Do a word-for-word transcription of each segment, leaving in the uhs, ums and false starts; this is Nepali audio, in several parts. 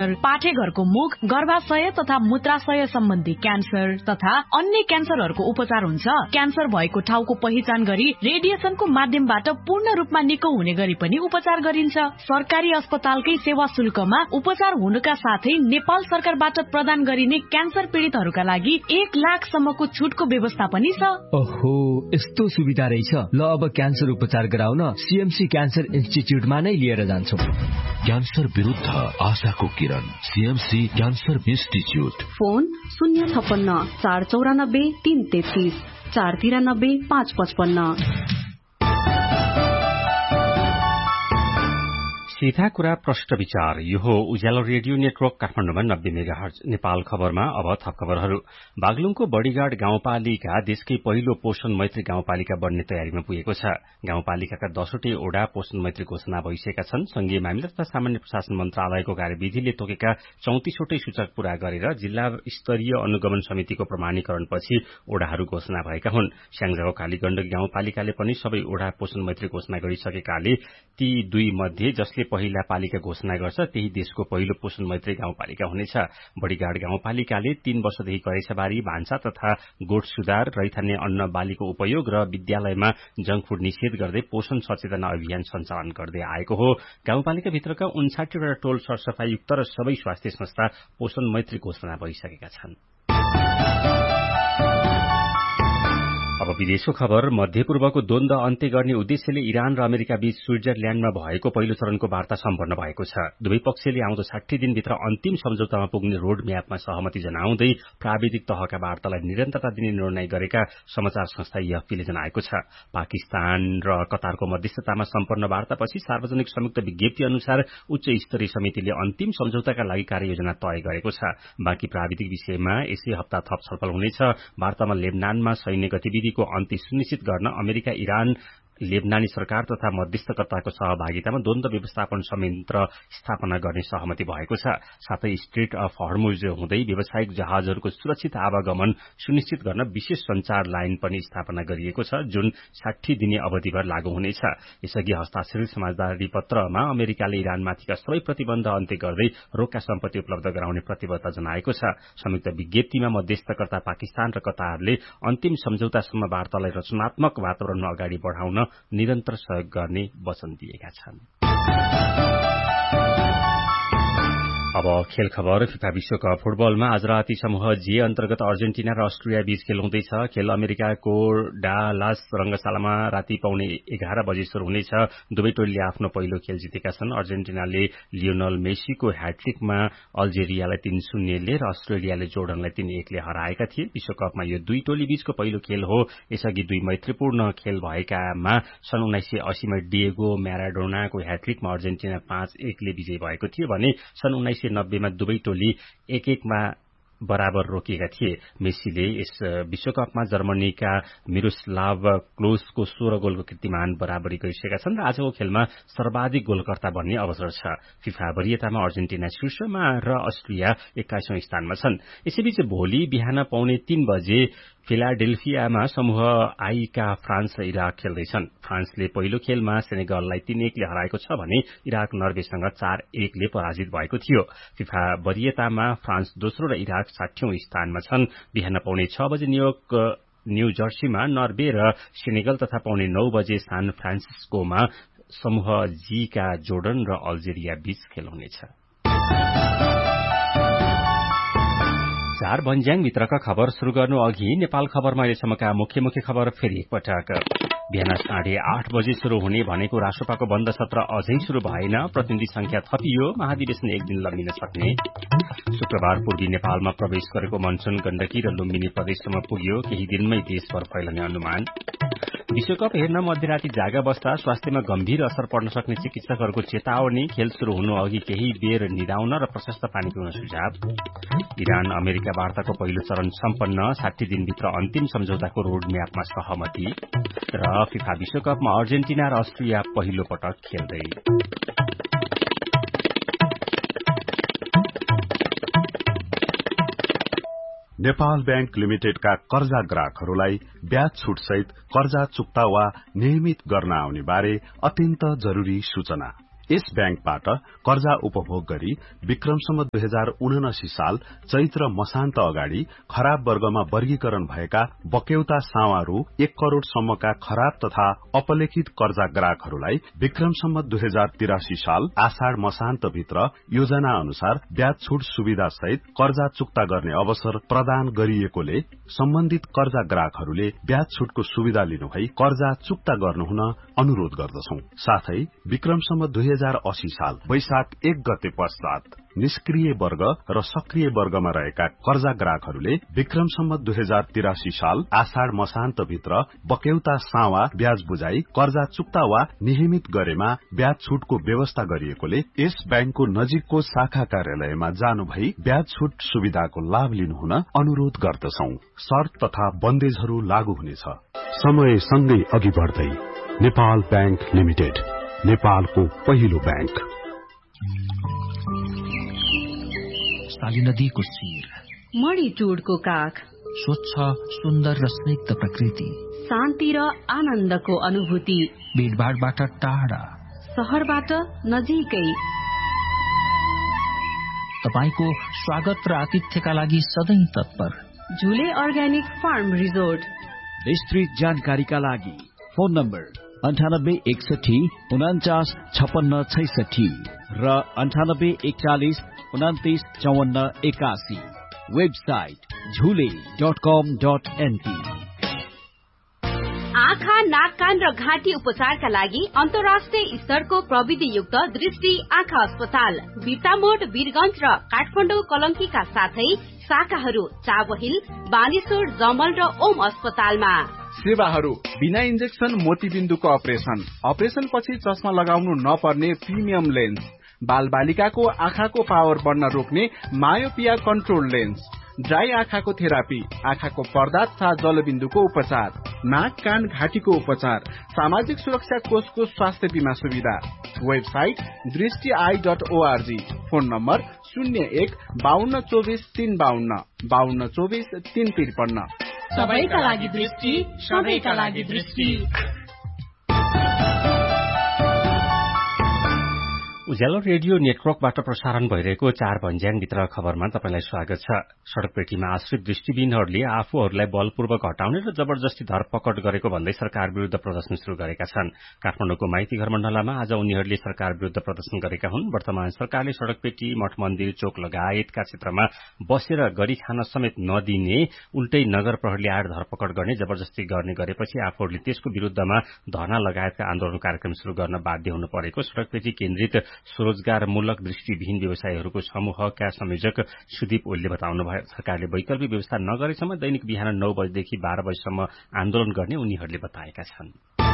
पाठेघरको मुख, गर्भाशय तथा मूत्राशय सम्बन्धी क्यान्सर तथा अन्य क्यान्सरहरूको उपचार हुन्छ। क्यान्सर भएको ठाउँको पहिचान गरी रेडिएसनको माध्यमबाट पूर्ण रूपमा निको हुने गरी पनि उपचार गरिन्छ। सरकारी अस्पतालकै सेवा शुल्कमा उपचार हुनुका साथै नेपाल सरकारबाट प्रदान गरिने क्यान्सर पीडितहरूका लागि एक लाख सम्मको छुटको व्यवस्था पनि छ। ओहो, यस्तो सुविधा रहेछ। ल अब क्यान्सर उपचार गराउन सीएमसी क्यान्सर इन्स्टिच्युटमा नै लिएर जान्छौँ। क्यान्सर विरुद्ध आशाको किरण, सीएमसी क्यान्सर इन्स्टिच्युट। फोन शून्य छप्पन्न चार चौरानब्बे तीन तेत्तीस चार तिरानब्बे पाँच पचपन्न। सीधा कुरा प्रश्न विचार। यो हो उज्यालो रेडियो नेटवर्क काठमाडौँमा नब्बे मेगाहर्ज। नेपाल खबरमा अब थप खबरहरू। बागलुङको बडीगार्ड गाउँपालिका देशकै पहिलो पोषण मैत्री गाउँपालिका बन्ने तयारीमा पुगेको छ। गाउँपालिकाका दसवटै ओडा पोषण मैत्री घोषणा भइसकेका छन्। संघीय मामिला तथा सामान्य प्रशासन मन्त्रालयको कार्यविधिले तोकेका चौतिसवटै सूचक पूरा गरेर जिल्ला स्तरीय अनुगमन समितिको प्रमाणीकरणपछि ओडाहरू घोषणा भएका हुन्। स्याङ्जाको कालीगण्डकी गाउँपालिकाले पनि सबै ओडा पोषण मैत्री घोषणा गरिसकेकाले ती दुई मध्ये जसले पहिला पालिका घोषणा गर्छ त्यही देशको पहिलो पोषण मैत्री गाउँपालिका हुनेछ। बडीगार्ड गाउँपालिकाले तीन वर्षदेखि करेसाबारी, भान्सा तथा गोठ सुधार, रैथाने अन्न बालीको उपयोग र विद्यालयमा जंक फूड निषेध गर्दै पोषण सचेतना अभियान सञ्चालन गर्दै आएको हो। गाउँपालिकाभित्रका उन्साठीवटा टोल सरसफाईयुक्त र सबै स्वास्थ्य संस्था पोषण मैत्री घोषणा भइसकेका छन्। अब विदेशको खबर। मध्यपूर्वको द्वन्द्व अन्त्य गर्ने उद्देश्यले इरान र अमेरिका बीच स्विट्जरल्याण्डमा भएको पहिलो चरणको वार्ता सम्पन्न भएको छ। दुवै पक्षले आउँदो साठी दिनभित्र अन्तिम सम्झौतामा पुग्ने रोड म्यापमा सहमति जनाउँदै प्राविधिक तहका वार्तालाई निरन्तरता दिने निर्णय गरेका समाचार संस्था एएफपीले जनाएको छ। पाकिस्तान र कतारको मध्यस्थतामा सम्पन्न वार्तापछि सार्वजनिक संयुक्त विज्ञप्ति अनुसार उच्च स्तरीय समितिले अन्तिम सम्झौताका लागि कार्ययोजना तय गरेको छ। बाँकी प्राविधिक विषयमा यसै हप्ता थप छलफल हुनेछ। वार्तामा लेबनानमा सैन्य गतिविधि को अन्त्य सुनिश्चित गर्न अमेरिका, इरान, लेबनानी सरकार तथा मध्यस्थकर्ताको सहभागितामा द्वन्द्व व्यवस्थापन संयन्त्र स्थापना गर्ने सहमति भएको छ। साथै स्ट्रेट अफ हर्मुज हुँदै व्यावसायिक जहाजहरूको सुरक्षित आवागमन सुनिश्चित गर्न विशेष संचार लाइन पनि स्थापना गरिएको छ, जुन साठी दिने अवधिभर लागू हुनेछ। यसअघि हस्ताक्षरित समझदारी पत्रमा अमेरिकाले इरानमाथिका सबै प्रतिबन्ध अन्त्य गर्दै रोका सम्पत्ति उपलब्ध गराउने प्रतिबद्धता जनाएको छ। संयुक्त विज्ञप्तिमा मध्यस्थकर्ता पाकिस्तान र कतारले अन्तिम सम्झौतासम्म वार्तालाई रचनात्मक वातावरणमा अगाडि बढाउन निरन्तर सहयोग गर्ने वचन दिएका छन्। अब खेल खबर। फिफा विश्वकप फुटबलमा आज राति समूह जे अन्तर्गत अर्जेन्टिना र अस्ट्रेलिया बीच खेल हुँदैछ। खेल अमेरिकाको डालास रंगशालामा राति पाउने एघार बजे शुरू हुनेछ। दुवै टोलीले आफ्नो पहिलो खेल जितेका छन्। अर्जेन्टिनाले लियोनल मेसीको ह्याट्रिकमा अल्जेरियालाई तीन शून्यले र अस्ट्रेलियाले जोर्डनलाई तीन एकले हराएका थिए। विश्वकपमा यो दुई टोली बीचको पहिलो खेल हो। यसअघि दुई मैत्रीपूर्ण खेल भएकामा सन् उन्नाइस सय अस्सीमा डिएगो म्याराडोनाको ह्याट्रिकमा अर्जेन्टिना पाँच एकले विजयी भएको थियो भने सन् उन्नाइस सय नब्बेमा दुवै टोली एक एकमा बराबर रोकिएका थिए। मेसीले यस विश्वकपमा जर्मनीका मिरोस्लाव क्लोजको सोह्र गोलको कीर्तिमान बराबरी गरिसकेका छन् र आजको खेलमा सर्वाधिक गोलकर्ता बन्ने अवसर छ। फिफा वरियतामा अर्जेन्टिना शीर्षमा र अस्ट्रिया एक्काइसौं स्थानमा छन्। यसैबीच भोलि बिहान पाउने तीन बजे फिलाडेल्फियामा समूह आईका फ्रान्स र इराक खेल्दैछन्। फ्रान्सले पहिलो खेलमा सेनेगललाई तीन एकले हराएको छ भने इराक नर्वेसँग चार एकले पराजित भएको थियो। फिफा वरियतामा फ्रान्स दोस्रो र इराक साठीऔं स्थानमा छन्। बिहान पाउने छ बजे न्यूयोर्क न्यू जर्सीमा नर्वे र सेनेगल तथा पाउने नौ बजे सान फ्रान्सिस्कोमा समूह जी का जोर्डन र अल्जेरिया बीच खेल हुनेछ। चार भन्ज्याङ भित्रका खबर शुरू गर्नु अघि नेपाल खबरमा अहिलेसम्मका मुख्य मुख्य खबर फेरि एकपटक। बिहान साढे आठ बजे शुरू हुने भनेको राष्ट्रसभाको बन्द सत्र अझै शुरू भएन। प्रतिनिधि संख्या थपियो। महाधिवेशन एक दिन लम्बिन सक्ने। शुक्रबार पूर्वी नेपालमा प्रवेश गरेको मनसुन गण्डकी र लुम्बिनी प्रदेशसम्म पुग्यो। केही दिनमै देशभर फैलने अनुमान। विश्वकप हेर्न मध्यराति जागा बस्दा स्वास्थ्यमा गम्भीर असर पर्न सक्ने चिकित्सकहरूको चेतावनी। खेल शुरू हुनु अघि केही बेर निदाउन र प्रशस्त पानी पिउन सुझाव। इरान अमेरिका वार्ताको पहिलो चरण सम्पन्न। साठी दिनभित्र अन्तिम सम्झौताको रोड म्यापमा सहमति। र फिफा विश्वकपमा अर्जेन्टिना र अस्ट्रिया पहिलो पटक खेल्दै। नेपाल बैंक लिमिटेडका कर्जा ग्राहकहरूलाई ब्याज छुट सहित कर्जा चुक्ता वा नियमित गर्न आउने बारे अत्यन्त जरूरी सूचना। यस ब्याङ्कबाट कर्जा उपभोग गरी विक्रमसम्म दुई हजार उनासी साल चैत्र मसान्त अगाडि खराब वर्गमा वर्गीकरण भएका बक्यौता सावा रु एक करोड़ सम्मका खराब तथा अपलेखित कर्जा ग्राहकहरूलाई विक्रमसम्म दुई हजार तिरासी साल आषाढ़ मसान्त भित्र योजना अनुसार ब्याज छुट सुविधा सहित कर्जा चुक्ता गर्ने अवसर प्रदान गरिएकोले सम्बन्धित कर्जा ग्राहकहरूले ब्याज छुटको सुविधा लिनुभई कर्जा चुक्ता गर्नुहुन अनुरोध गर्दछौ। साथै विक्रमसम्म दुई हजार अस्सी साल वैशाख एक गते पश्चात निष्क्रिय वर्ग र सक्रिय वर्गमा रहेका कर्जा ग्राहकहरूले विक्रमसम्म दुई हजार तिरासी साल आषाढ़ मसान्त भित्र बक्यौता सावा ब्याज बुझाई कर्जा चुक्ता वा नियमित गरेमा ब्याज छुटको व्यवस्था गरिएकोले यस ब्याङ्कको नजिकको शाखा कार्यालयमा जानु भई ब्याज छुट सुविधाको लाभ लिनुहुन अनुरोध गर्दछौ। शर्त तथा बन्देजहरू लागू हुनेछ। समय सँगै अघि बढ्दै नेपाल ब्याङ्क लिमिटेड, नेपालको पहिलो ब्याङ्क। साली नदीको शिर, मणि टुडको काख, स्वच्छ सुन्दर र स्निग्ध प्रकृति, शान्ति र आनन्दको अनुभूति, भीडभाडबाट टाढा, शहरबाट नजिकै। तपाईको स्वागत र आतिथ्यका लागि सधैं तत्पर झुले अर्ग्यानिक फार्म रिजोर्ट। विस्तृत जानकारीका लागि फोन नम्बर अन्ठानब्बे एकसठी उनाचास छपन्न छैसठी र अन्ठानब्बे एकचालिस उनातिस चौवन्न एकासी। वेबसाइट झुले डट कम डट एनपी। आँखा, नाक, कान र घाँटी उपचारका लागि अन्तर्राष्ट्रिय स्तरको प्रविधियुक्त दृष्टि आँखा अस्पताल बिर्तामोड, वीरगंज र काठमाडौँ कलंकीका साथै शाखाहरू चाबहिल, बानेश्वर, जमल र ओम अस्पतालमा। सेवाहरू बिना इन्जेक्सन मोतीबिन्दुको अपरेशन, अपरेशन पछि चस्मा लगाउनु नपर्ने प्रिमियम लेन्स, बाल बालिकाको आँखाको पावर बढ्न रोक्ने मायोपिया कन्ट्रोल लेन्स, ड्राई आँखाको थेरापी, आँखाको पर्दा तथा जलबिन्दुको उपचार, नाक, कान, घाँटीको उपचार, सामाजिक सुरक्षा कोषको स्वास्थ्य बीमा सुविधा। वेबसाइट दृष्टि I dot ORG. Phone number शून्य एक बाहन्न चौबिस तीन बाहन्न बाहन्न चौबिस तीन त्रिपन्न। सबैका लागि दृष्टि, सबैका लागि दृष्टि। उज्यालो रेडियो नेटवर्कबाट प्रसारण भइरहेको चार भन्ज्याङभित्र खबरमा तपाईलाई स्वागत छ। सड़कपेटीमा आश्रित दृष्टिविहीनहरूले आफूहरूलाई बलपूर्वक हटाउने र जबरजस्ती धरपकड गरेको भन्दै सरकार विरूद्ध प्रदर्शन शुरू गरेका छन्। काठमाडौँको माइती घर मण्डलामा आज उनीहरूले सरकार विरूद्ध प्रदर्शन गरेका हुन्। वर्तमान सरकारले सड़कपेटी, मठ मन्दिर, चोक लगायतका क्षेत्रमा बसेर गरी खान समेत नदिने, उल्टै नगर प्रहरीले आएर धरपकड गर्ने, जबरजस्ती गर्ने गरेपछि आफूहरूले त्यसको विरूद्धमा धरना लगायतका आन्दोलन कार्यक्रम शुरू गर्न बाध्य हुनु परेको सड़कपेटी केन्द्रित स्वरोजगारमूलक दृष्टिविहीन व्यवसायीहरूको समूहका संयोजक सुदीप ओलीले बताउनुभयो। सरकारले वैकल्पिक व्यवस्था नगरेसम्म दैनिक बिहान नौ बजेदेखि बाह्र बजेसम्म आन्दोलन गर्ने उनीहरूले बताएका छन्।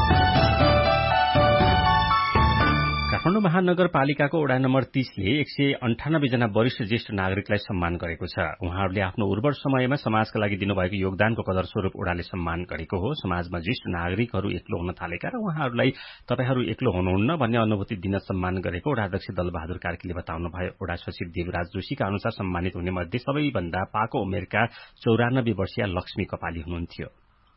काठमाडौँ महानगरपालिकाको वडा नम्बर तीसले एक सय अन्ठानब्बे जना वरिष्ठ ज्येष्ठ नागरिकलाई सम्मान गरेको छ। उहाँहरूले आफ्नो उर्वर समयमा समाजका लागि दिनुभएको योगदानको कदर स्वरूप वडाले सम्मान गरेको हो। समाजमा ज्येष्ठ नागरिकहरू एक्लो हुन थालेका र उहाँहरूलाई तपाईहरू एक्लो हुनुहुन्न भन्ने अनुभूति दिन सम्मान गरेको वडा अध्यक्ष दलबहादुर कार्कीले बताउनुभयो। वडा सचिव देवराज जोशीका अनुसार सम्मानित हुने मध्ये सबैभन्दा पाको उमेरका चौरानब्बे वर्षीय लक्ष्मी कपाली हुनुहुन्थ्यो।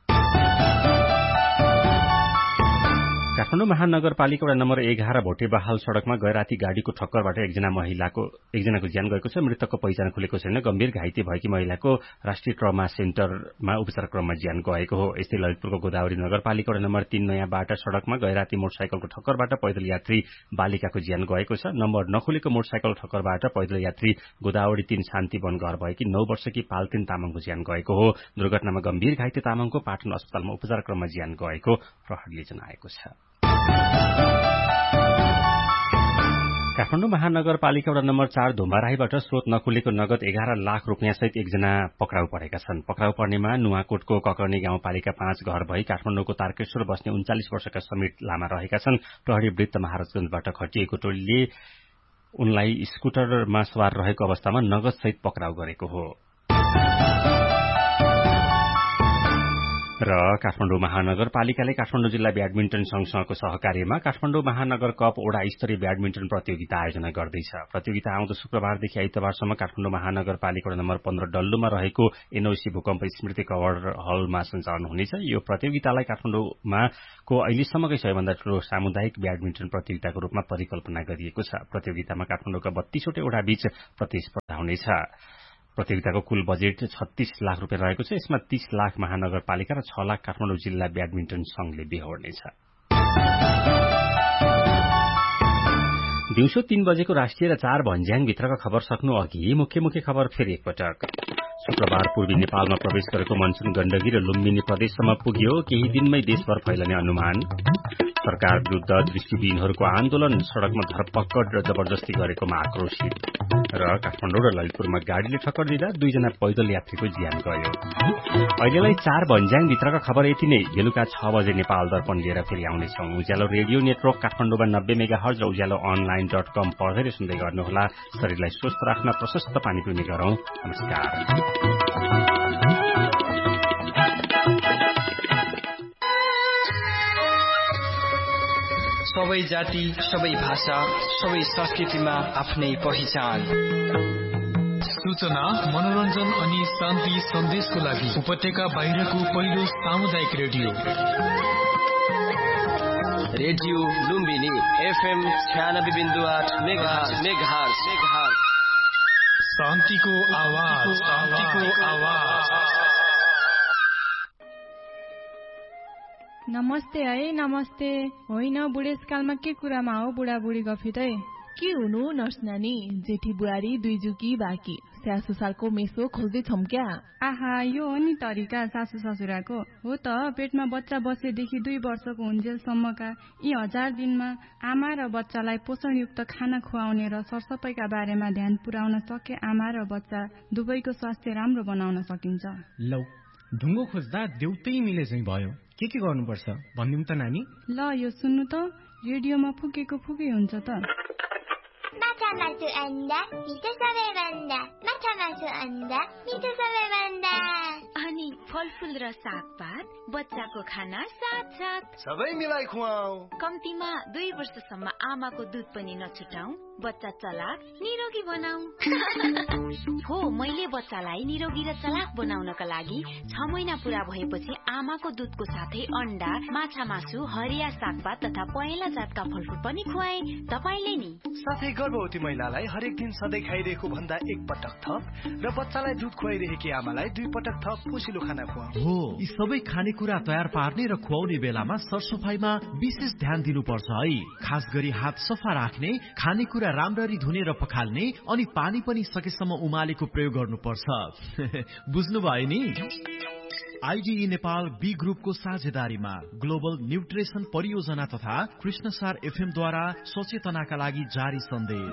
काठमाडौँ महानगरपालिका वडा नम्बर एघार भोटेबहाल सड़कमा गए राती गाड़ीको ठक्करबाट एकजना महिलाको एकजनाको ज्यान गएको छ। मृतकको पहिचान खुलेको छैन। गम्भीर घाइते भएकी महिलाको राष्ट्रिय ट्रमा सेन्टरमा उपचार क्रममा ज्यान गएको हो। यस्तै ललितपुरको गोदावरी नगरपालिका वडा नम्बर तीन नयाँ बाटा सड़कमा गए राती मोटरसाइकलको ठक्करबाट पैदल यात्री बालिकाको ज्यान गएको छ। नम्बर नखुलेको मोटरसाइकल ठक्करबाट पैदल यात्री गोदावरी तीन शान्तिवन घर भएकी नौ वर्षकी पाल्तेन तामाङको ज्यान गएको हो। दुर्घटनामा गम्भीर घाइते तामाङको पाटन अस्पतालमा उपचार क्रममा ज्यान गएको प्रहरीले जनाएको छ। काठमाडौँ महानगरपालिका वडा नम्बर चार धुम्बाराहीबाट स्रोत नखुलेको नगद एघार लाख रुपियाँ सहित एकजना पक्राउ परेका छन्। पक्राउ पर्नेमा नुवाकोटको ककर्णी गाउँपालिका पाँच घर भई काठमाडौँको तारकेश्वर बस्ने उन्चालिस वर्षका समीर लामा रहेका छन्। प्रहरी वृत्त महाराजगंजबाट खटिएको टोलीले उनलाई स्कुटरमा सवार रहेको अवस्थामा नगद सहित पक्राउ गरेको हो। र काठमाडौँ महानगरपालिकाले काठमाडौँ जिल्ला ब्याडमिन्टन संघसँगको सहकार्यमा काठमाडौँ महानगर कप ओडा स्तरीय ब्याडमिन्टन प्रतियोगिता आयोजना गर्दैछ। प्रतियोगिता आउँदो शुक्रबारदेखि आइतबारसम्म काठमाडौँ महानगरपालिका नम्बर पन्ध्र डल्लुमा रहेको एनओसी भूकम्प स्मृति कवर हलमा सञ्चालन हुनेछ। यो प्रतियोगितालाई काठमाडौँमा को अहिलेसम्मकै सबैभन्दा ठूलो सामुदायिक ब्याडमिन्टन प्रतियोगिताको रूपमा परिकल्पना गरिएको छ। प्रतियोगितामा काठमाडौँका बत्तीसवटै ओडा बीच प्रतिस्पर्धा हुनेछ। प्रतियोगिताको कुल बजेट छत्तीस लाख रुपियाँ रहेको छ। यसमा तीस लाख महानगरपालिका र छ लाख काठमाडौँ जिल्ला ब्याडमिन्टन संघले बिहोर्नेछ। दिउँसो तीन बजेको राष्ट्रिय र चार भन्ज्याङ भित्रका खबर सक्नु अघि मुख्य मुख्य खबर फेरि एकपटक। शुक्रबार पूर्वी नेपालमा प्रवेश गरेको मनसुन गण्डकी र लुम्बिनी प्रदेशसम्म पुग्यो। केही दिनमै देशभर फैलने अनुमान। सरकार विरूद्ध दृष्टिविहीनहरूको आन्दोलन, सड़कमा धरपकड र जबरजस्ती गरेकोमा आक्रोशित। र काठमाडौँ र ललितपुरमा गाड़ीले ठक्कर दिँदा दुईजना पैदल यात्रीको ज्यान गयो। अहिलेलाई चार भन्ज्याङ भित्रका खबर यति नै। बेलुका छ बजे नेपाल दर्पण लिएर फेरि आउनेछौं। उज्यालो रेडियो नेटवर्क काठमाडौँमा नब्बे मेगा हर्ज र उज्यालो अनलाइन डट कम पढेर सुन्दै गर्नुहोला। शरीरलाई स्वस्थ राख्न प्रशस्त पानी पिउने गरौं। नमस्कार। सबै जाति, सबै भाषा, सबै संस्कृतिमा आफ्नै पहिचान। सूचना, मनोरञ्जन अनि शान्ति सन्देशको लागि उपत्यका बाहिरको पहिलो सामुदायिक रेडियो रेडियो लुम्बिनी एफएम छयानब्बे बिन्दु आठ मेगाहर्ज। शान्तिको आवाज, शान्तिको आवाज। नमस्ते है, नमस्ते। होइन, बुढेसकालमा के कुरामा हो बुढाबुढी गफित है? के हुनु नर्स नानी, जेठी बुहारी दुई जुकी बाँकी सासु सालको मेसो खोज्दैछौं क्या? आहा, यो हो नि तरिका सासु ससुराको। हो त, पेटमा बच्चा बसेदेखि दुई वर्षको हुन्जेलसम्मका यी हजार दिनमा आमा र बच्चालाई पोषणयुक्त खाना खुवाउने र सरसफाइका बारेमा ध्यान पुर्याउन सके आमा र बच्चा दुवैको स्वास्थ्य राम्रो बनाउन सकिन्छ। लौ, ढुङ्गो खोज्दा देउतै मिले चाहिँ भयो। के के गर्नुपर्छ भनिदिउँ त नानी? ल, यो सुन्नु त, रेडियोमा फुकेको फुकै हुन्छ त। माछा मासु अन्डा मिठो सबैभन्दा, माछा मासु अन्डा मिठो सबैभन्दा। अनि फलफुल र सागपात, बच्चाको खाना साथ साथ सबै मिलाई खुवाऊ। कम्तीमा दुई वर्षसम्म आमाको दुध पनि नछुटाऊ, बच्चा चलाक निरोगी बनाऊ। हो, मैले बच्चालाई निरोगी र चलाक बनाउनका लागि छ महिना पूरा भएपछि आमाको दुधको साथै अन्डा, माछा मासु, हरिया सागपात तथा पहेँला जातका फलफुल पनि खुवाए। तपाईले नि साथै गर्भवती महिलालाई हरेक दिन सधैँ खाइरहेको भन्दा एक पटक थप र बच्चालाई दुध खुवाइरहेकी आमालाई दुई पटक थप पोसिलो खाना खुवाऊ। हो, यी सबै खानेकुरा तयार पार्ने र खुवाउने बेलामा सरसफाइमा विशेष ध्यान दिनुपर्छ है। खास गरी हात सफा राख्ने, खानेकुरा राम्ररी धुने र पखाल्ने, अनि पानी पनि सकेसम्म उमालेको प्रयोग गर्नुपर्छ। बुझ्नुभयो नि? आइडिई नेपाल बी ग्रुपको साझेदारीमा ग्लोबल न्युट्रिसन परियोजना तथा कृष्णसार एफएम द्वारा सचेतनाका लागि जारी सन्देश।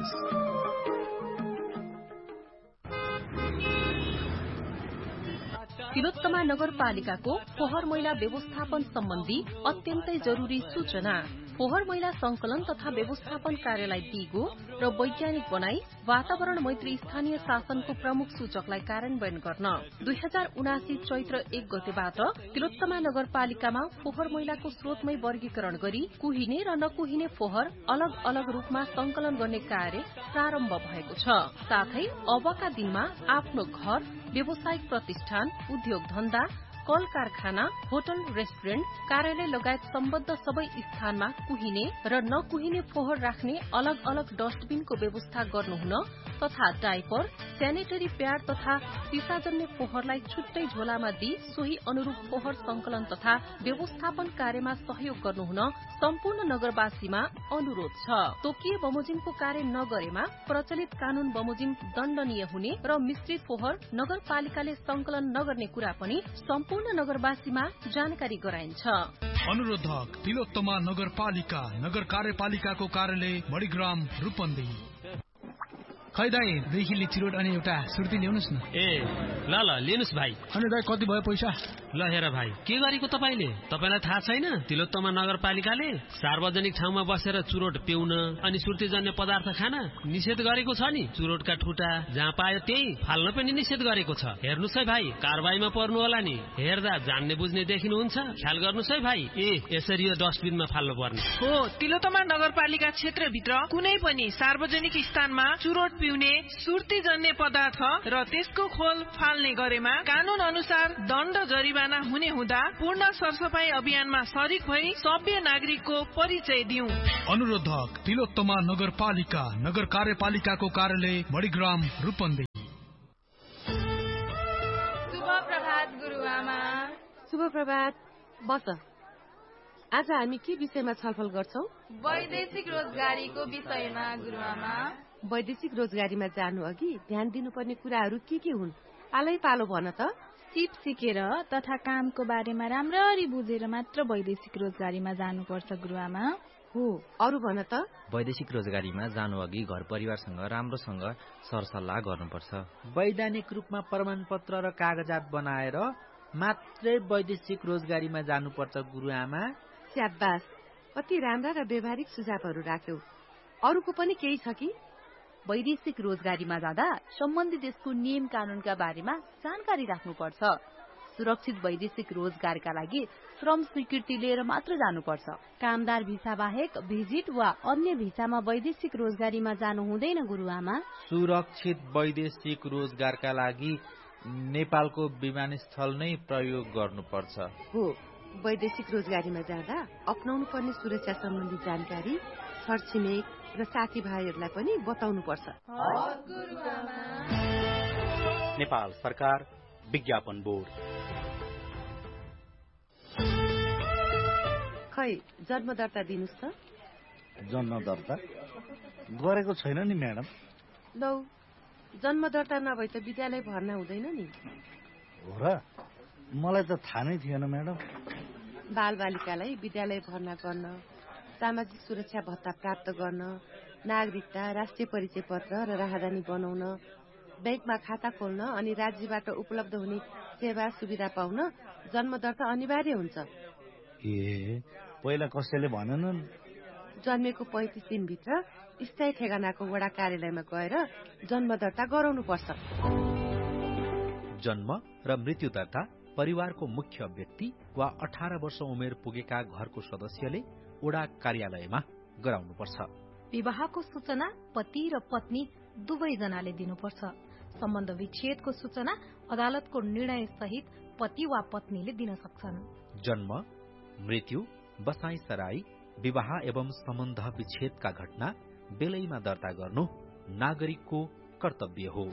तिलोत्तमा नगरपालिकाको फोहोर मैला व्यवस्थापन सम्बन्धी अत्यन्तै जरुरी सूचना। फोहोर मैला संकलन तथा व्यवस्थापन कार्यलाई दिगो र वैज्ञानिक बनाई वातावरण मैत्री स्थानीय शासनको प्रमुख सूचकलाई कार्यान्वयन गर्न दुई हजार उनासी चैत्र एक गतेबाट तिलोत्तमा नगरपालिकामा फोहोर मैलाको स्रोतमै वर्गीकरण गरी कुहिने र नकुहिने फोहोर अलग अलग रूपमा संकलन गर्ने कार्य प्रारम्भ भएको छ। साथै अबका दिनमा आफ्नो घर, व्यावसायिक प्रतिष्ठान, उद्योग धन्दा, कल कारखाना, होटल, रेस्टुरेन्ट, कार्यालय लगायत सम्बद्ध सबै स्थानमा कुहिने र नकुहिने फोहोर राख्ने अलग अलग डस्टबिनको व्यवस्था गर्नुहुन तथा डाइपर, सेनेटरी प्याड तथा सिसाजन्य फोहोरलाई छुट्टै झोलामा दिई सोही अनुरूप फोहोर संकलन तथा व्यवस्थापन कार्यमा सहयोग गर्नुहुन सम्पूर्ण नगरवासीमा अनुरोध छ। तोकिए बमोजिमको कार्य नगरेमा प्रचलित कानून बमोजिम दण्डनीय हुने र मिश्रित फोहोर नगरपालिकाले संकलन नगर्ने कुरा पनि सम्पूर्ण नगरवासीमा जानकारी गराइन्छ। अनुरोधक तिलोत्तमा नगरपालिका, नगर कार्यपालिकाको कार्यालय मणिग्राम, रूपन्देही। खै दाइ दुई किलो चिरोट अनि एउटा सुर्ती ल्याउनुस् न। ए ल ल लिनुस् भाइ। अनि दाइ कति भयो पैसा? ल हेर भाइ, के गरेको तपाईले? तपाईलाई थाहा छैन तिलोत्तमा नगरपालिकाले सार्वजनिक ठाउँमा बसेर चुरोट पिउन अनि सुर्तीजन्य पदार्थ खान निषेध गरेको छ नि। चुरोटका ठुटा जहाँ पायो त्यही फाल्न पनि निषेध गरेको छ। हेर्नुस् है भाइ, कारबाहीमा पर्नु होला नि। हेर्दा जान्ने बुझ्ने देखिनुहुन्छ, ख्याल गर्नुस् है भाइ। ए यसरी यो डस्टबिनमा फाल्नु पर्ने हो। तिलोत्तमा नगरपालिका क्षेत्रभित्र कुनै पनि सार्वजनिक स्थानमा चुरोट पिउने, सुर्तीजन्य पदार्थ र त्यसको खोल फाल्ने गरेमा कानून अनुसार दण्ड जरिवाना हुने हुँदा पूर्ण सरसफाई अभियानमा सरिक भई सभ्य नागरिकको परिचय दिउँ। अनुरोधक तिलोत्तमा नगरपालिका, नगर कार्यपालिकाको कार्यालय मणिग्राम रूपन्देही। शुभ प्रभात गुरुआमा। शुभ प्रभात। बस, आज हामी के विषयमा छलफल गर्छौ? वैदेशिक रोजगारीको विषयमा गुरुआमा। वैदेशिक रोजगारीमा जानु अघि ध्यान दिनुपर्ने कुराहरू के के हुन्? पालै पालो भन त। सिप सिकेर तथा कामको बारेमा राम्ररी बुझेर मात्र वैदेशिक रोजगारीमा जानुपर्छ गुरुआमा। हो, अरू भन त। वैदेशिक रोजगारीमा जानु अघि घर परिवारसँग राम्रोसँग सरसल्लाह गर्नुपर्छ। वैधानिक रूपमा प्रमाणपत्र र कागजात बनाएर मात्रै वैदेशिक रोजगारीमा जानुपर्छ गुरुआमा। स्याबास, कति राम्रा र व्यवहारिक सुझावहरू राख्यौ। अरूको पनि केही छ कि? वैदेशिक रोजगारीमा जाँदा सम्बन्धित देशको नियम कानूनका बारेमा जानकारी राख्नुपर्छ। सुरक्षित वैदेशिक रोजगारका लागि श्रम स्वीकृति लिएर मात्र जानुपर्छ। कामदार भिसा बाहेक भिजिट वा अन्य भिसामा वैदेशिक रोजगारीमा जानु हुँदैन गुरुआमा। सुरक्षित वैदेशिक रोजगारका लागि नेपालको विमानस्थल नै प्रयोग गर्नुपर्छ। हो, वैदेशिक रोजगारीमा जाँदा अपनाउनु पर्ने सुरक्षा सम्बन्धी जानकारी छरछिमेक र साथीभाइहरूलाई पनि बताउनु पर्छ। नेपाल सरकार विज्ञापन बोर्ड। खै जन्म दर्ता दिनुस् त। जन्म दर्ता गरेको छैन नि म्याडम। लौ, जन्म दर्ता नभए त विद्यालय भर्ना हुँदैन नि। हो र? मलाई त थाहा नै थिएन म्याडम। बालबालिकालाई विद्यालय भर्ना गर्न, सामाजिक सुरक्षा भत्ता प्राप्त गर्न, नागरिकता, राष्ट्रिय परिचय पत्र र राहदानी बनाउन, बैंकमा खाता खोल्न अनि राज्यबाट उपलब्ध हुने सेवा सुविधा पाउन जन्म दर्ता अनिवार्य हुन्छ। ए, पहिला कसैले भनेनन्? जन्मेको पैंतीस दिनभित्र स्थायी ठेगानाको वडा कार्यालयमा गएर जन्म दर्ता गराउनु पर्छ। जन्म र मृत्यु दर्ता परिवारको मुख्य व्यक्ति वा अठार वर्ष उमेर पुगेका घरको सदस्यले वडा कार्यालयमा गराउनुपर्छ। विवाहको सूचना पति र पत्नी दुवैजनाले दिनुपर्छ। सम्बन्ध विच्छेदको सूचना अदालतको निर्णय सहित पति वा पत्नीले दिन सक्छन्। जन्म, मृत्यु, बसाई सराई, विवाह एवं सम्बन्ध विच्छेदका घटना बेलैमा दर्ता गर्नु नागरिकको कर्तव्य हो।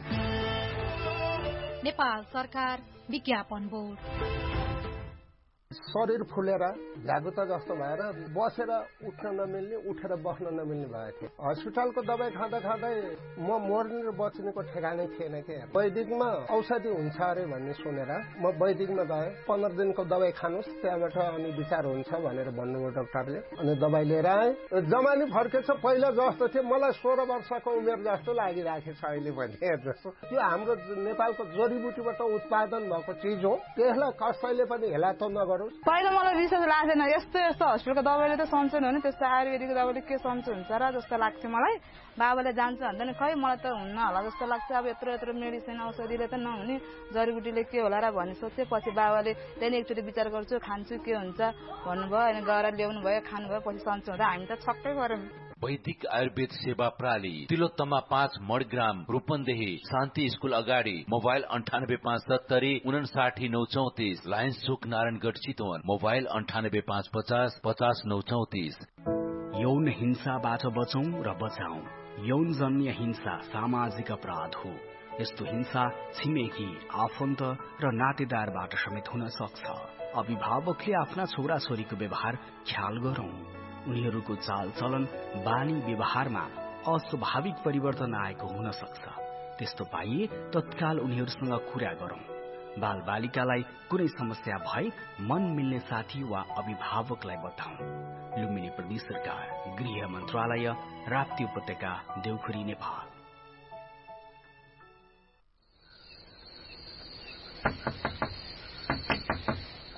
नेपाल सरकार विज्ञापन बोर्ड। शरीर फुलेर झ्यागुता जस्तो भएर बसेर उठ्न नमिल्ने, उठेर बस्न नमिल्ने भएको थियो। हस्पिटलको दबाई खाँदा खाँदै म मर्ने र बच्नेको ठेगानै थिएन के। वैदिकमा औषधि हुन्छ अरे भन्ने सुनेर म वैदिकमा गएँ। पन्ध्र दिनको दबाई खानुहोस्, त्यहाँबाट अनि विचार हुन्छ भनेर भन्नुभयो डाक्टरले। अनि दबाई लिएर आएँ। जमानी फर्केछ, पहिला जस्तो थियो मलाई सोह्र वर्षको उमेर जस्तो लागिराखेको छ अहिले पनि। जस्तो त्यो हाम्रो नेपालको जडीबुटीबाट उत्पादन भएको चिज हो, त्यसलाई कसैले पनि हेला त नगर्नु। पहिला मलाई विश्वास लाग्दैन, यस्तो यस्तो हस्पिटलको दबाईले त सन्चो हुने, त्यस्तो आयुर्वेदिक दबाईले के सन्चो हुन्छ र जस्तो लाग्थ्यो मलाई। बाबाले जान्छ भन्दा नि खै मलाई त हुन्न होला जस्तो लाग्छ। अब यत्रो यत्रो मेडिसिन औषधिले त नहुने, जडीबुटीले के होला र भन्ने सोचे। पछि बाबाले त्यहाँदेखि एकचोटि विचार गर्छु, खान्छु के हुन्छ भन्नुभयो। अनि गएर ल्याउनु भयो, खानुभयो, पछि सन्चो हुँदा हामी त छक्कै गऱ्यौँ। वैदिक आयुर्वेद सेवा प्रणाली, तिलोत्तमा पाँच मणिग्राम रूपन्देही, शान्ति स्कूल अगाडि। मोबाइल अन्ठानब्बे पाँच सत्तरी उनासाठी नौ चौतिस, लायन्स चोक नारायणगढ चितवन। मोबाइल अन्ठानब्बे पाँच पचास पचास नौ चौतिस। यौन हिंसाबाट बचौं र बचाऊ। यौन जन्य हिंसा सामाजिक अपराध हो। यस्तो हिंसा छिमेकी, आफन्त र नातेदारबाट समेत हुन सक्छ। अभिभावकले आफ्ना छोरा छोरीको व्यवहार ख्याल गरौं। उनीहरूको चाल चलन, बानी व्यवहारमा अस्वाभाविक परिवर्तन आएको हुन सक्छ। त्यस्तो पाइए तत्काल उनीहरूसँग कुरा गरौं। बाल बालिकालाई कुनै समस्या भए मन मिल्ने साथी वा अभिभावकलाई बताऊ। लुम्बिनी प्रदेश सरकार, गृह मन्त्रालय, राप्ती उपत्यका, देउखुरी, नेपाल।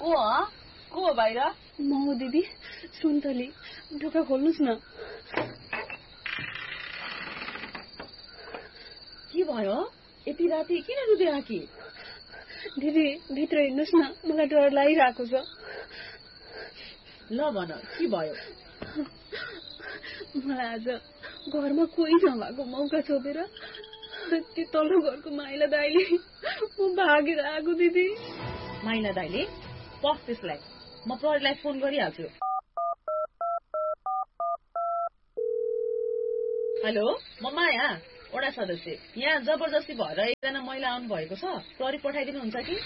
को हो को हो बाहिर? म हो दिदी, सुन्तली, ढोका खोल्नुस् न। के भयो? यति राति किन रुँदै आकी? दिदी भित्र हिँड्नुस् न, मलाई डर लागिरहेको छ। ल भन के भयो? मलाई आज घरमा कोही नभएको मौका छोपेर त्यो तल्लो घरको माइला दाइले म भागेर आएको दिदी। माइला दाइले? पस त्यसलाई, म प्रहरीलाई फोन गरिहाल्छु। हेलो, म माया, वडा सदस्य। यहाँ जबरजस्ती भएर एकजना महिला आउनु भएको छ, प्रहरी पठाइदिनु हुन्छ कि?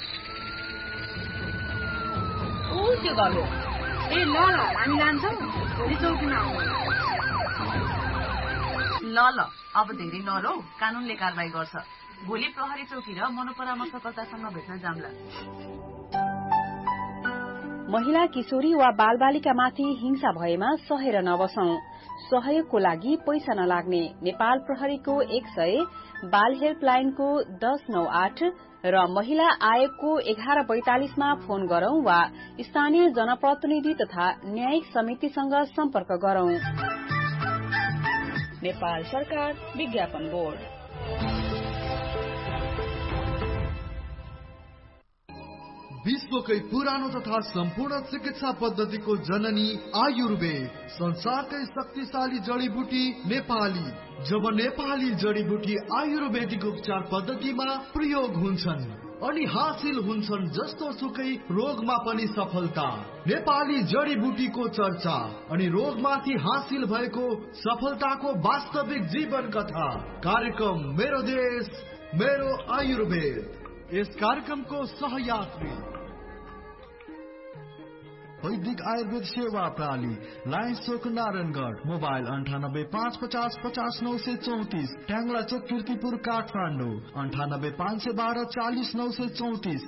ओ त्यो घर हो। ए ल ल, हामी लान्छौँ, भोलि चौकीमा आउनु। ल ल, अब धेरै नरौ, कानूनले कारवाही गर्छ। भोलि प्रहरी चौकी र मनोपरामर्शकर्तासँग भेट्न जाम्ला। महिला, किशोरी वा बालबालिकामाथि हिंसा भएमा सहेर नबसौं। सहयोगको लागि पैसा नलाग्ने नेपाल प्रहरीको एक सय, बाल हेल्पलाइनको दस नौ आठ र महिला आयोगको एघार बैतालिसमा फोन गरौं वा स्थानीय जनप्रतिनिधि तथा न्यायिक समितिसँग सम्पर्क गरौं। नेपाल सरकार विज्ञापन बोर्ड। विश्वकै पुरानो तथा सम्पूर्ण चिकित्सा पद्धतिको जननी आयुर्वेद, संसारकै शक्तिशाली जडीबुटी नेपाली। जब नेपाली जडीबुटी आयुर्वेदिक उपचार पद्धतिमा प्रयोग हुन्छन् अनि हासिल हुन्छन् जस्तो सुकै रोगमा पनि सफलता। नेपाली जडीबुटीको चर्चा अनि रोगमाथि हासिल भएको सफलताको वास्तविक जीवन कथा। कार्यक्रम मेरो देश मेरो आयुर्वेद। यस कार्यक्रमको सहयात्री वैदिक आयुर्वेद सेवा प्रणाली, लायन्स चोक नारायणगढ़। मोबाइल अंठानब्बे पाँच पचास पचास नौ सय चौतीस। ट्याङ्ला चोक किर्तिपुर काठमाडौँ अंठानब्बे पाँच सय बाह्र चालीस नौ सय चौतीस।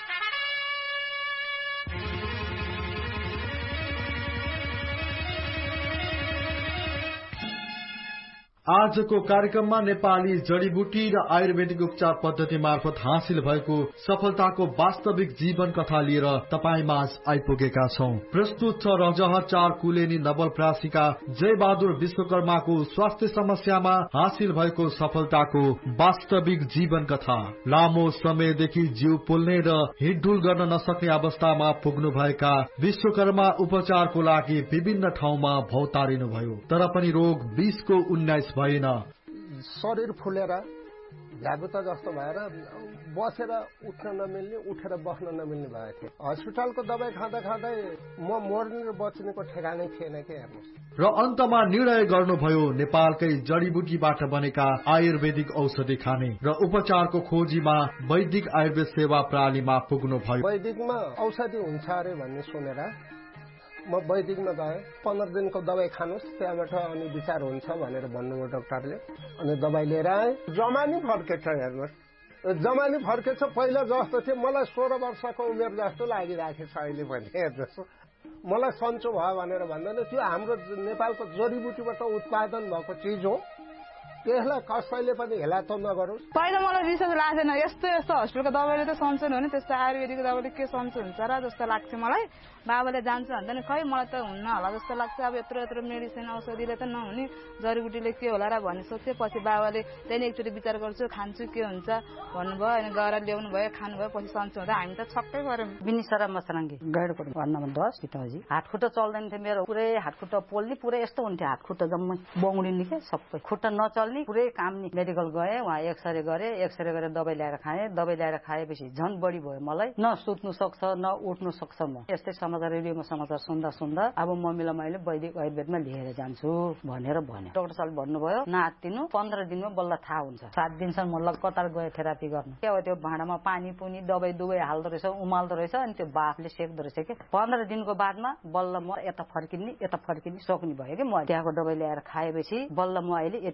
आजको कार्यक्रममा नेपाली जडीबुटी र आयुर्वेदिक उपचार पद्धति मार्फत हासिल भएको सफलताको वास्तविक जीवन कथा लिएर तपाईँ माझ आइपुगेका छौं। प्रस्तुत छ रजहर चार कुलेनी नवलप्रासीका जय बहादुर विश्वकर्माको स्वास्थ्य समस्यामा हासिल भएको सफलताको वास्तविक जीवन कथा। लामो समयदेखि जिउ पोल्ने र हिँडडुल गर्न नसक्ने अवस्थामा पुग्नु भएका विश्वकर्मा उपचारको लागि विभिन्न ठाउँमा भौतारिनु भयो, तर पनि रोग बीसको उन्नाइस भएन। शरीर फुलेर भ्यागुता जस्तो भएर बसेर उठ्न नमिल्ने, उठेर बस्न नमिल्ने भएको थियो। हस्पिटलको दबाई खाँदा खाँदै म मर्ने र बच्नेको ठेगानै थिएन के हेर्नुहोस्। र अन्तमा निर्णय गर्नुभयो नेपालकै जडीबुटीबाट बनेका आयुर्वेदिक औषधि खाने र उपचारको खोजीमा वैदिक आयुर्वेद सेवा प्रणालीमा पुग्नु भयो। वैदिकमा औषधि हुन्छ अरे भन्ने सुनेर म वैदिकमा गएँ। पन्ध्र दिनको दबाई खानुहोस्, त्यहाँबाट अनि विचार हुन्छ भनेर भन्नुभयो डाक्टरले। अनि दबाई लिएर आएँ। जमानी फर्केछ हेर्नुहोस्, जमानी फर्केछ। पहिला जस्तो थियो मलाई सोह्र वर्षको उमेर जस्तो लागिराखेछ अहिले पनि हेर्नुहोस्। मलाई सन्चो भयो भनेर भन्दैन, त्यो हाम्रो नेपालको जडीबुटीबाट उत्पादन भएको चिज हो, त्यसलाई कसैले पनि हेला त नगरोस्। पहिला मलाई विश्वास लाग्दैन, यस्तो यस्तो हस्पिटलको दबाईले त सन्चो हो नि, त्यस्तो आयुर्वेदिक दबाईले के सन्चो हुन्छ र जस्तो लाग्थ्यो मलाई। बाबाले जान्छ भन्दा नि खै मलाई त हुन्न होला जस्तो लाग्छ। अब यत्रो यत्रो मेडिसिन औषधिले त नहुने, जडीबुटीले के होला र भन्ने सोच्थेँ। पछि बाबाले त्यहाँदेखि एकचोटि विचार गर्छु, खान्छु के हुन्छ भन्नुभयो, अनि गएर ल्याउनु भयो, खानुभयो, पछि सन्चो हुँदा हामी त छक्कै गऱ्यौँ। बिनिसरा मसराङ्गी गैडकोट वार्ड नम्बर दस सीताजी। हातखुट्टा चल्दैन थियो मेरो, पुरै हातखुट्टा पोल्ने, पुरै यस्तो हुन्थ्यो हातखुट्टा जम्मै बङ्गुडिने के सबै, खुट्टा नचल्ने, पुरै काम नि। मेडिकल गएँ, वहाँ एक्सरे गरेँ, एक्सरे गरेर दबाई ल्याएर खाएँ। दबाई ल्याएर खाएपछि झन् बढी भयो मलाई, न सुत्नु सक्छ न उठ्नु सक्छ। म यस्तै समाचार रेडियोमा समाचार सुन्दा सुन्दा अब मम्मीलाई मैले वैदिक आयुर्वेदमा लिएर जान्छु भनेर भने। डाक्टर साहबले भन्नुभयो नातिनु पन्ध्र दिनमा बल्ल थाहा हुन्छ। सात दिनसम्म म लगातार गएँ थेरापी गर्न। के हो त्यो भाँडामा पानी पुनी दबाई दुबाई हाल्दो रहेछ, उमाल्दो रहेछ, अनि त्यो बाफले सेक्दो रहेछ के। पन्ध्र दिनको बादमा बल्ल म यता फर्किने यता फर्किने सक्ने भयो कि। म त्यहाँको दबाई ल्याएर खाएपछि बल्ल म अहिले यतिको हिँड्ने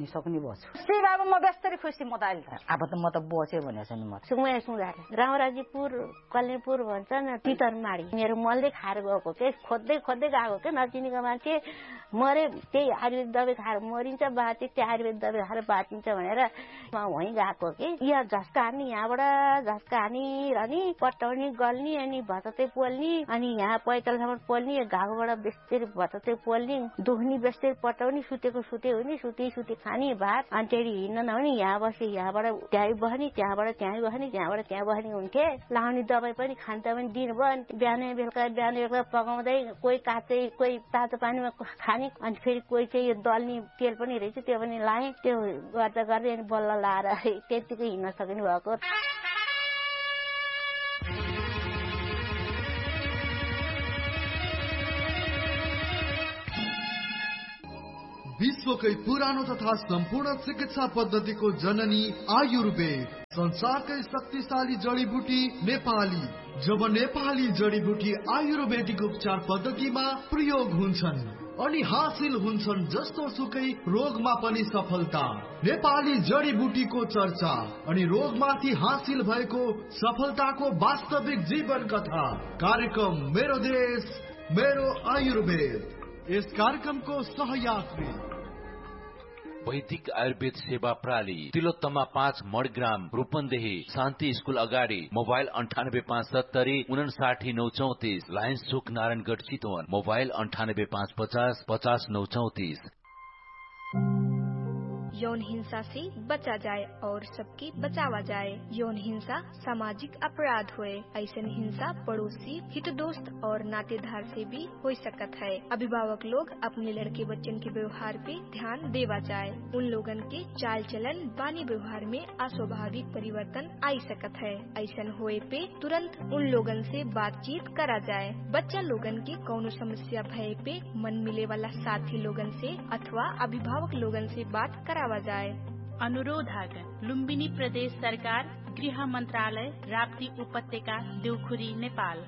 नि सक्ने बच्छु सी बाबा म बेस्तरी खुसी म त अहिले अब त म त बचे भनेछ नि म सुङे सुङा रामराजीपुर कल्याणपुर भन्छ न तितरमाडी मेरो मलले खाएर गएको के खोज्दै खोज्दै गएको के नचिनेको मान्छे मरे त्यही आयुर्वेद दबाई खाएर मरिन्छ बाँचे त्यो आयुर्वेद दबाई खाएर बाँचिन्छ भनेर म वहीँ गएको कि यहाँ झस्का हान्ने यहाँबाट झस्का हानी अनि पट्टाउने गल्ने अनि भतते पोल्ने अनि यहाँ पैतालसम्म पोल्ने घाउबाट बेस्तेरी भतते पोल्ने दुख्ने बेस्तेरी पट्टाउने सुतेको सुते हुने सुते सुते खाने भात अनि त्यही हिँड्न नहुने यहाँ बसे यहाँबाट त्यहीँ बस्ने त्यहाँबाट त्यहीँ बस्ने त्यहाँबाट त्यहाँ बस्ने हुन्थे लाउने दबाई पनि खान्छ पनि दिनुभयो बिहान बेलुका बिहान बेलुका पकाउँदै कोही काँचै कोही तातो पानीमा खाने अनि फेरि कोही चाहिँ यो दल्ने तेल पनि रहेछ त्यो पनि लाएँ त्यो गर्दा गर्दै अनि बल्ल लाएर त्यतिकै हिँड्न सक्ने भएको विश्वकै पुरानो तथा सम्पूर्ण चिकित्सा पद्धतिको जननी आयुर्वेद संसारकै शक्तिशाली जडीबुटी नेपाली जब नेपाली जडीबुटी आयुर्वेदिक उपचार पद्धतिमा प्रयोग हुन्छन् अनि हासिल हुन्छन् जस्तो सुकै रोगमा पनि सफलता नेपाली जडीबुटीको चर्चा अनि रोगमाथि हासिल भएको सफलताको वास्तविक जीवन कथा कार्यक्रम मेरो देश मेरो आयुर्वेद यस कार्यक्रमको सहयात्री वैदिक आयुर्वेद सेवा प्रणाली तिलोत्तमा पाँच मडग्राम रूपन्देही शान्ति स्कूल अगाडि मोबाइल अन्ठानब्बे पाँच सत्तरी उनासाठी नौ चौतिस लायन्स चोक नारायणगढ़ चितवन मोबाइल अन्ठानब्बे पाँच पचास पचास नौ चौतिस। यौन हिंसा से बचा जाए और सबकी बचावा जाए। यौन हिंसा सामाजिक अपराध हुए। ऐसे हिंसा पड़ोसी हित दोस्त और नातेदार से भी हो सकत है। अभिभावक लोग अपने लड़के बच्चन के व्यवहार पे ध्यान देवा जाए। उन लोगन के चाल चलन वाणी व्यवहार में अस्वाभाविक परिवर्तन आई सकत है। ऐसा होए पे तुरंत उन लोगन से बातचीत करा जाए। बच्चा लोगन के कौनो समस्या भय पे मन मिले वाला साथी लोगन से अथवा अभिभावक लोगन से बात करा जाए। अनुरोध लुम्बिनी प्रदेश सरकार गृह मंत्रालय राप्ती उपत्यका देउखुरी नेपाल।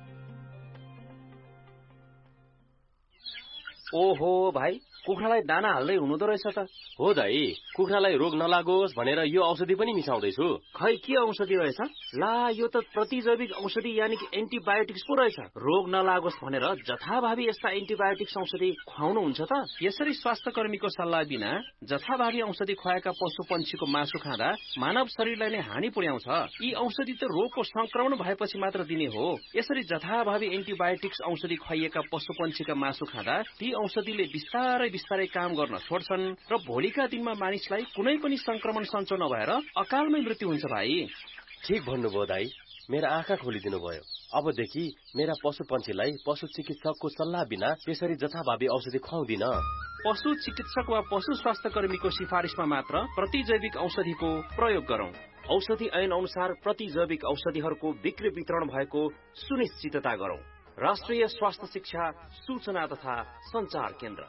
ओहो भाइ कुखुरालाई दाना हाल्दै हुनुहुँदो रहेछ त। हो दाइ कुखुरालाई रोग नलागोस् भनेर यो औषधि पनि मिसाउँदैछु। खै के औषधि रहेछ? ला यो त प्रतिजैविक औषधि यानि कि एन्टिबायोटिक्स पो रहेछ। रोग नलागोस् भनेर जथाभावी यस्ता एन्टिबायोटिक्स औषधि खुवाउनु हुन्छ त। यसरी स्वास्थ्य कर्मीको सल्लाह बिना जथाभावी औषधि खुवाएका पशु पंक्षीको मासु खाँदा मानव शरीरलाई नै हानि पुर्याउँछ। यी औषधि त रोगको संक्रमण भएपछि मात्र दिने हो। यसरी जथाभावी एन्टिबायोटिक्स औषधि खुवाइएका पशु पंक्षीका मासु खाँदा ती औषधिले बिस्तारै बिस्तारै काम गर्न छोड्छन् र भोलिका दिनमा मानिसलाई कुनै पनि संक्रमण सञ्चो नभएर अकालमै मृत्यु हुन्छ। भाइ ठीक भन्नुभयो दाइ, मेरा आँखा खोलिदिनु भयो। अबदेखि मेरा पशु पंक्षीलाई पशु चिकित्सकको सल्लाह बिना त्यसरी जथाभावी औषधि खुवाउँदिन। पशु चिकित्सक वा पशु स्वास्थ्य कर्मीको सिफारिसमा मात्र प्रतिजैविक औषधिको प्रयोग गरौं। औषधि ऐन अनुसार प्रतिजैविक औषधिहरूको बिक्री वितरण भएको सुनिश्चितता गरौं। राष्ट्रिय स्वास्थ्य शिक्षा सूचना तथा संचार केन्द्र।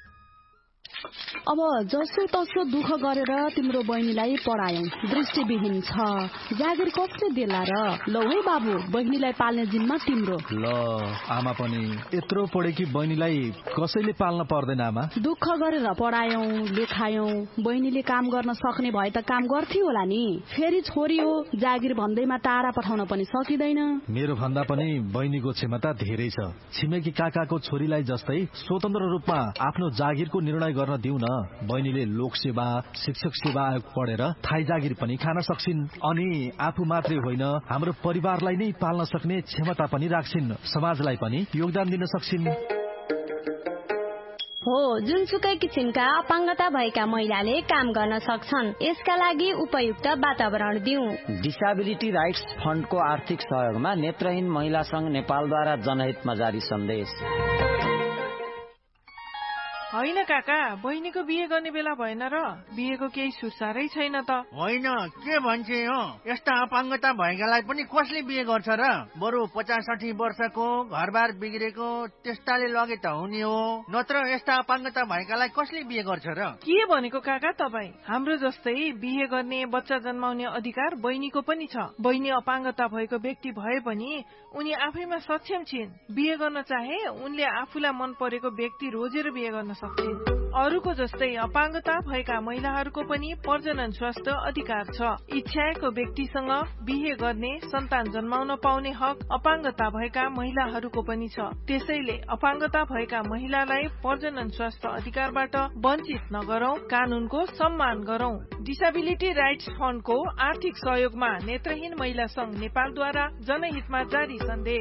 अब जसो तसो दुःख गरेर तिम्रो बहिनीलाई पढायौ, दृष्टिविहीन छ, जागिर कसले देला र? लौ है बाबु, बहिनीलाई पाल्ने जिम्मा तिम्रो। ल आमा पनि यत्रो पढेकी बहिनीलाई कसैले पाल्न पर्दैन आमा। दुःख गरेर पढायौ लेखायौ, बहिनीले काम गर्न सक्ने भए त काम गर्थ्यो होला नि। फेरि छोरी हो जागिर भन्दैमा टाढा पठाउन पनि सकिँदैन। मेरो भन्दा पनि बहिनीको क्षमता धेरै छ। छिमेकी काकाको छोरीलाई जस्तै स्वतन्त्र रूपमा आफ्नो जागिरको निर्णय गर्न दिउ न। बहिनीले लोक सेवा शिक्षक सेवा आयोग पढेर थाई जागिर पनि खान सक्छिन् अनि आफू मात्रै होइन हाम्रो परिवारलाई नै पाल्न सक्ने क्षमता पनि राख्छिन्। समाजलाई पनि योगदान दिन सक्छिन्। हो, जुनसुकै किसिमका अपाङ्गता भएका महिलाले काम गर्न सक्छन्। यसका लागि उपयुक्त वातावरण दिउँ। डिसेबिलिटी राइट्स फन्डको आर्थिक सहयोगमा नेत्रहीन महिला संघ नेपालद्वारा जनहितमा जारी सन्देश। होइन काका, बहिनीको बिहे गर्ने बेला भएन र? बिहेको केही सुसारै छैन त। होइन के भन्छे हो, यस्ता अपाङ्गता भएकालाई पनि कसले बिहे गर्छ र? बरु पचास साठी वर्षको घरबार बिग्रेको त्यस्ताले लगे त हुने हो, नत्र यस्ता अपाङ्गता भएकालाई कसले बिहे गर्छ र? के भनेको काका तपाई? हाम्रो जस्तै बिहे गर्ने बच्चा जन्माउने अधिकार बहिनीको पनि छ। बहिनी अपाङ्गता भएको व्यक्ति भए पनि उनी आफैमा सक्षम छिन्। बिहे गर्न चाहे उनले आफूलाई मन परेको व्यक्ति रोजेर बिहे गर्न सक्छिन्। अरूको जस्तै अपाङ्गता भएका महिलाहरूको पनि प्रजनन स्वास्थ्य अधिकार छ। इच्छाएको व्यक्तिसँग बिहे गर्ने, सन्तान जन्माउन पाउने हक अपाङ्गता भएका महिलाहरूको पनि छ। त्यसैले अपाङ्गता भएका महिलालाई प्रजनन स्वास्थ्य अधिकारबाट वञ्चित नगरौं, कानूनको सम्मान गरौं। डिसेबिलिटी राइट्स फण्डको आर्थिक सहयोगमा नेत्रहीन महिला संघ नेपालद्वारा जनहितमा जारी सन्देश।